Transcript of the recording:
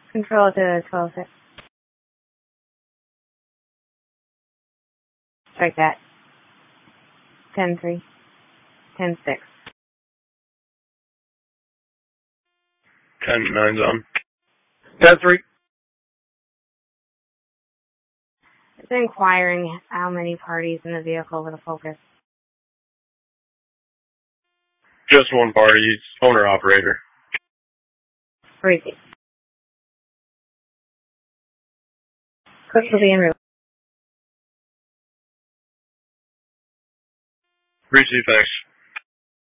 Control to 12-6. Strike that. 10-3. 10-6. 10-9 zone. 10-3. It's inquiring how many parties in the vehicle with a Focus. Just one party, owner-operator. Breezy. Cook will be en route. Breezy, thanks.